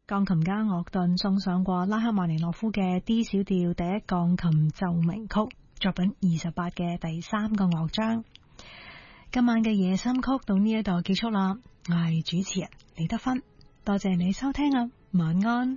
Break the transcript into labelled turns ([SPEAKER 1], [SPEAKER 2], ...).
[SPEAKER 1] 鋼琴家樂頓送上過拉赫曼尼諾夫嘅 D 小調第一鋼琴奏鳴曲作品28嘅第3個樂章。今晚嘅夜深曲到呢一度結束啦，我係主持人李德芬，多謝你收聽啊，晚安。